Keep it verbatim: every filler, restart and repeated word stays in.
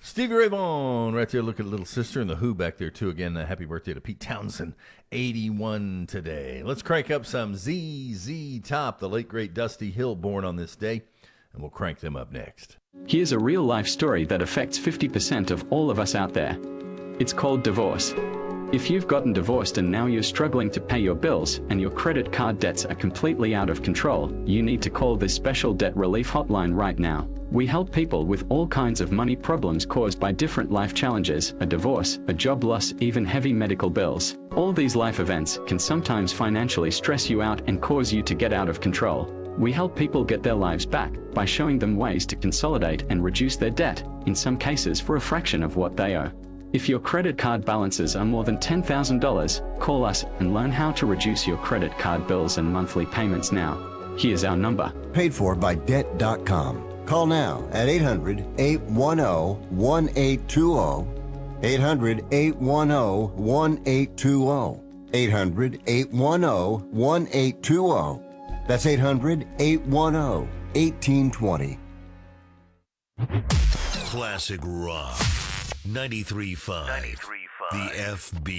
Stevie Ray Vaughan right there. Look at Little Sister and the Who back there, too. Again, uh, happy birthday to Pete Townsend, eighty-one today. Let's crank up some Z Z Top, the late, great Dusty Hill, born on this day, and we'll crank them up next. Here's a real-life story that affects fifty percent of all of us out there. It's called divorce. If you've gotten divorced and now you're struggling to pay your bills and your credit card debts are completely out of control, you need to call this special debt relief hotline right now. We help people with all kinds of money problems caused by different life challenges, a divorce, a job loss, even heavy medical bills. All these life events can sometimes financially stress you out and cause you to get out of control. We help people get their lives back by showing them ways to consolidate and reduce their debt, in some cases for a fraction of what they owe. If your credit card balances are more than ten thousand dollars, call us and learn how to reduce your credit card bills and monthly payments now. Here's our number. Paid for by debt dot com. Call now at eight hundred, eight one zero, one eight two zero, eight hundred, eight one zero, one eight two zero, eight hundred, eight one zero, one eight two zero. That's eight hundred, eight one zero, one eight two zero. Classic Rock. ninety-three point five. The F B